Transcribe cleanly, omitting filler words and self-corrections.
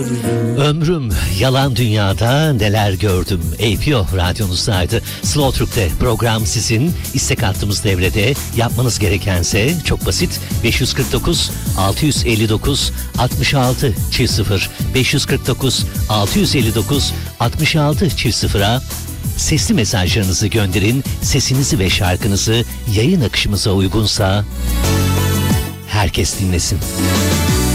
Ömrüm yalan dünyada neler gördüm. APO radyonuzdaydı. Slow Türk'te program sizin. İstek hattımız devrede. Yapmanız gerekense çok basit. 549 659 66 0 549 659 66 0'a sesli mesajlarınızı gönderin. Sesinizi ve şarkınızı yayın akışımıza uygunsa herkes dinlesin.